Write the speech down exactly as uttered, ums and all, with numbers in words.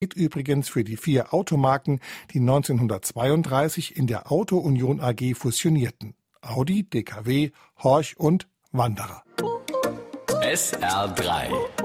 übrigens für die vier Automarken, die neunzehnhundertzweiunddreißig in der Auto Union A G fusionierten. Audi, D K W, Horch und Wanderer. S R drei